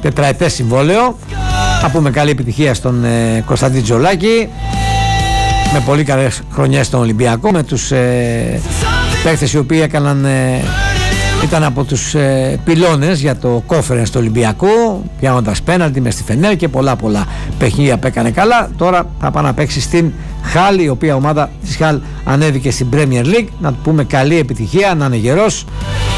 τετραετές συμβόλαιο. Θα πούμε καλή επιτυχία στον Κωνσταντίν Τζολάκη, με πολύ καλές χρονιές στον Ολυμπιακό, με τους παίκτες οι οποίοι ήταν από τους πυλώνες για το κόφερεν στο Ολυμπιακό, πιάνοντας πέναλτι μες στη Φενέρ και πολλά παιχνίδια που έκανε καλά. Τώρα θα πάει να παίξει στην Χάλ, η οποία ομάδα της Χάλ ανέβηκε στην Premier League. Να του πούμε καλή επιτυχία, να είναι γερός